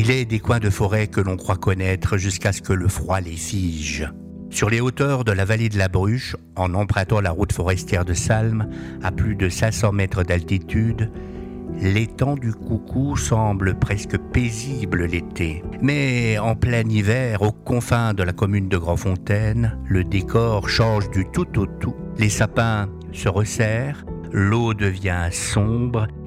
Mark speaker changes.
Speaker 1: Il est des coins de forêt que l'on croit connaître jusqu'à ce que le froid les fige. Sur les hauteurs de la vallée de la Bruche, en empruntant la route forestière de Salmes, à plus de 500 mètres d'altitude, l'étang du Coucou semble presque paisible l'été. Mais en plein hiver, aux confins de la commune de Grandfontaine, le décor change du tout au tout. Les sapins se resserrent, l'eau devient sombre